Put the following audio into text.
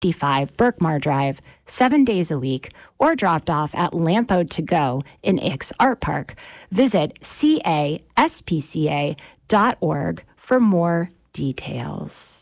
55 Berkmar Drive, 7 days a week, or dropped off at Lampo To Go in Ix Art Park. Visit caspca.org for more details.